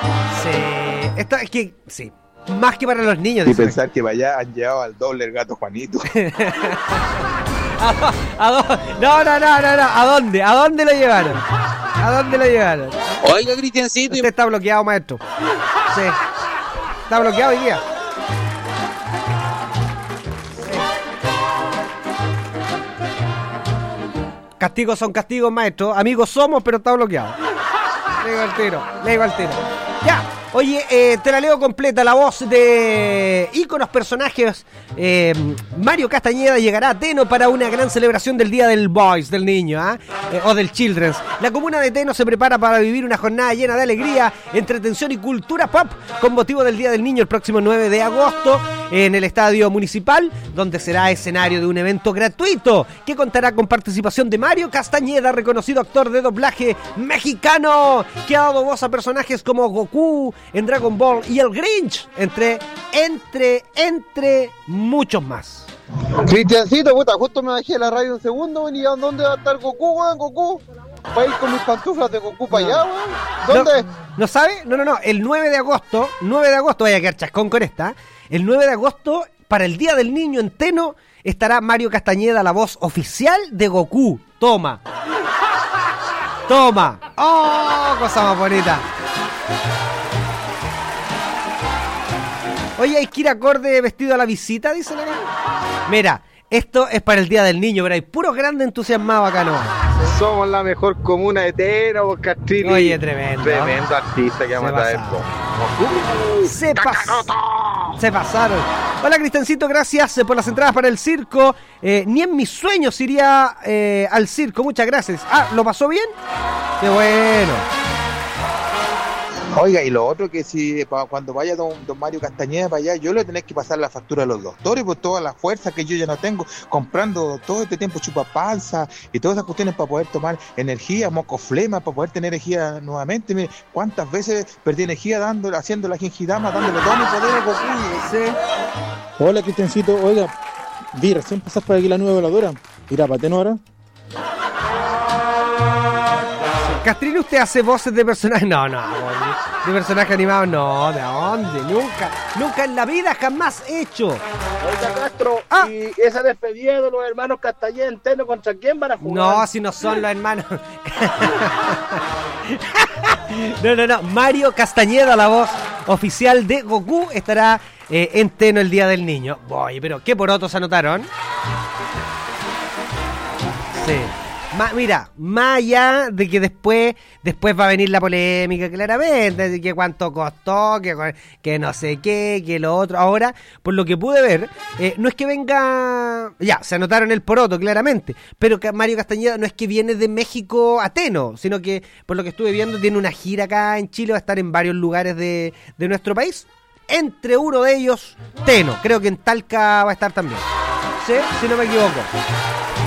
Sí. Esto es que, sí. Más que para los niños. Y pensar que vaya han llevado al doble el gato Juanito. No. ¿A dónde? ¿A dónde lo llevaron? ¿A dónde lo llevaron? Oiga, Cristiancito. Usted está bloqueado, maestro. Sí. Está bloqueado hoy día. Sí. Castigos son castigos, maestro. Amigos somos, pero está bloqueado. Le digo al tiro. Ya. Oye, te la leo completa. La voz de íconos personajes Mario Castañeda llegará a Teno para una gran celebración del Día del Boys, del niño, o del Children's. La comuna de Teno se prepara para vivir una jornada llena de alegría, entretención y cultura pop con motivo del Día del Niño el próximo 9 de agosto en el Estadio Municipal, donde será escenario de un evento gratuito que contará con participación de Mario Castañeda, reconocido actor de doblaje mexicano que ha dado voz a personajes como Goku en Dragon Ball y el Grinch, entre muchos más. Cristiancito, puta, justo me bajé la radio un segundo, ¿y dónde va a estar Goku, weón? Goku, ¿va a ir con mis pantuflas de Goku para allá, weón? ¿Dónde? ¿No sabe? No, el 9 de agosto, vaya a quedar chascón con esta, el 9 de agosto, para el Día del Niño en Teno, estará Mario Castañeda, la voz oficial de Goku. Toma. ¡Oh, cosa más bonita! Oye, hay que ir acorde vestido a la visita, dice la cara. Mira, esto es para el Día del Niño, pero hay puros grandes entusiasmados acá, ¿no? Somos la mejor comuna de Teno, Castrilli. Oye, tremendo. Tremendo artista que vamos a traer. Se pasaron. Hola, Cristiancito, gracias por las entradas para el circo. Ni en mis sueños iría al circo, muchas gracias. ¿Lo pasó bien? Qué bueno. Oiga, y lo otro que si cuando vaya don Mario Castañeda para allá, yo le tenés que pasar la factura a los doctores por toda la fuerza que yo ya no tengo, comprando todo este tiempo chupapanza y todas esas cuestiones para poder tomar energía, mocoflema, para poder tener energía nuevamente. Mire, cuántas veces perdí energía haciendo la gengidama, dándole todo mi poder a Goku. Sí. Hola, Cristiancito, oiga, vi recién pasar por aquí la nueva voladora. ¿Irá para Teno ahora? Castrillo, ¿usted hace voces de personajes? No, de personajes animados no, ¿de dónde? Nunca en la vida jamás hecho. Oiga, Castro, ¿y esa despedida de los hermanos Castañeda en Teno contra quién van a jugar? No, si no son los hermanos. No, Mario Castañeda, la voz oficial de Goku, estará en Teno el Día del Niño. Oye, pero ¿qué porotos anotaron? Sí. Mira, más allá de que después va a venir la polémica, claramente, de que cuánto costó, que no sé qué, que lo otro. Ahora, por lo que pude ver, no es que venga... Ya, se anotaron el poroto, claramente, pero que Mario Castañeda no es que viene de México a Teno, sino que, por lo que estuve viendo, tiene una gira acá en Chile, va a estar en varios lugares de nuestro país. Entre uno de ellos, Teno. Creo que en Talca va a estar también. ¿Sí? Si no me equivoco.